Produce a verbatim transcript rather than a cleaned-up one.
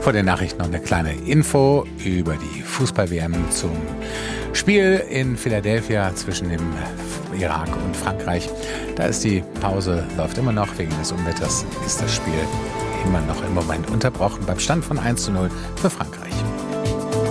Vor den Nachrichten noch eine kleine Info über die Fußball-W M zum Spiel in Philadelphia zwischen dem Irak und Frankreich. Da ist die Pause, läuft immer noch. Wegen des Unwetters ist das Spiel immer noch im Moment unterbrochen beim Stand von eins zu null für Frankreich.